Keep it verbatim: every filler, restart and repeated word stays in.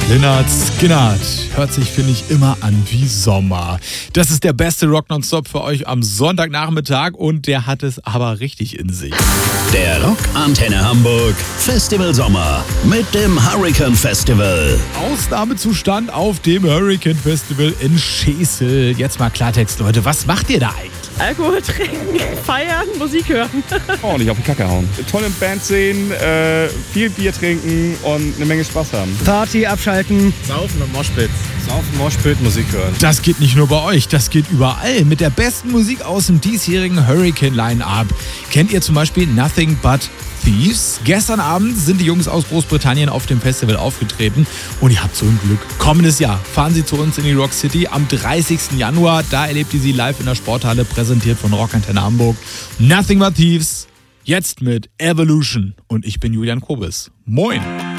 Lynyrd Skynyrd hört sich, finde ich, immer an wie Sommer. Das ist der beste Rock Nonstop für euch am Sonntagnachmittag und der hat es aber richtig in sich. Der Rock Antenne Hamburg Festival Sommer mit dem Hurricane Festival. Ausnahmezustand auf dem Hurricane Festival in Schesel. Jetzt mal Klartext, Leute, was macht ihr da eigentlich? Alkohol trinken, feiern, Musik hören. Oh, nicht auf die Kacke hauen. Tolle Band sehen, äh, viel Bier trinken und eine Menge Spaß haben. Party abschalten. Saufen und Moshpit. Saufen, Moshpit, Musik hören. Das geht nicht nur bei euch, das geht überall. Mit der besten Musik aus dem diesjährigen Hurricane-Line-Up. Kennt ihr zum Beispiel Nothing But Thieves? Gestern Abend sind die Jungs aus Großbritannien auf dem Festival aufgetreten und ihr habt so ein Glück. Kommendes Jahr fahren sie zu uns in die Rock City am dreißigsten Januar. Da erlebt ihr sie live in der Sporthalle, präsentiert von Rock Antenne Hamburg. Nothing But Thieves, jetzt mit Evolution. Und ich bin Julian Kobis. Moin!